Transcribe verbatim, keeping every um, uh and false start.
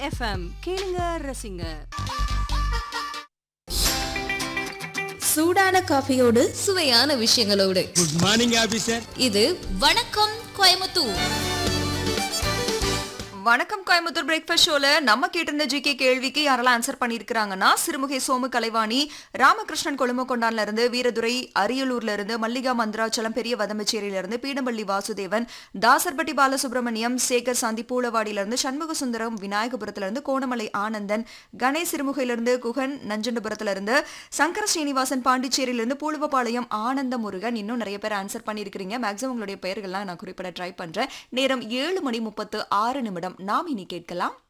FM கேளுங்க ரசிங்க. சூடான காஃபியோடு சுவையான விஷயங்களோடு. Good morning officer. இது வணக்கம் கோயம்புத்தூர். வணக்கம் கோயம்புத்தூர் பிரேக்ஃபாஸ்ட் ஷோல நம்ம கேட்டிருந்த ஜிகே கேள்விக்கு யாரெல்லாம் ஆன்சர் பண்ணிருக்காங்கன்னா சிறுமுகை சோமு கலைவாணி, ராமகிருஷ்ணன் கொழுமக்கொண்டான்ல இருந்து, வீரதுரை அரியலூர்ல இருந்து, மல்லிகா மந்திராச்சலம் பெரிய வதம்பச்சேரியில இருந்து, பீடம்பள்ளி வாசுதேவன், தாசர்பட்டி பாலசுப்ரமணியம், சேகர் சாந்தி பூலவாடியில இருந்து, சண்முக சுந்தரம் விநாயகபுரத்துல இருந்து, கோணமலை ஆனந்தன், கணேஷ் சிறுமுகையில இருந்து, குகன் நஞ்சண்டபுரத்துல இருந்து, சங்கர ஸ்ரீனிவாசன் பாண்டிச்சேரியில இருந்து, பூலுவபாளையம் ஆனந்த முருகன், இன்னும் நிறைய பேர் ஆன்சர் பண்ணிருக்கீங்க. மேக்ஸிமம் உங்களுடைய பெயர்கள்லாம் நான் குறிப்பிட ட்ரை பண்றேன். நேரம் ஏழு மணி முப்பத்து ஆறு நிமிடம். நாம் இனி கேட்கலாம்